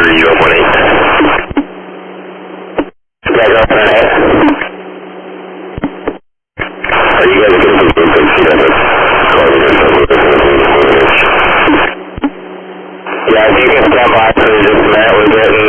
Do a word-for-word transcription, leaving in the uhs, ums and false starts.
three, U M one eight. You guys up on an eight? Are you guys getting some movement? See that? Calling in some movement. Yeah, if you can stand by, so you just met, we're getting